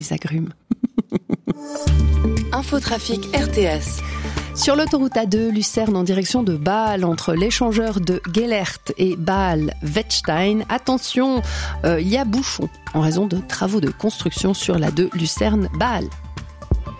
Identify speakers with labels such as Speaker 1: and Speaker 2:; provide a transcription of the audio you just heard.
Speaker 1: les agrumes.
Speaker 2: Infotrafic RTS.
Speaker 1: Sur l'autoroute A2, Lucerne en direction de Bâle, entre l'échangeur de Gellert et Bâle-Wettstein. Attention, il y a bouchon en raison de travaux de construction sur l'A2 Lucerne-Bâle.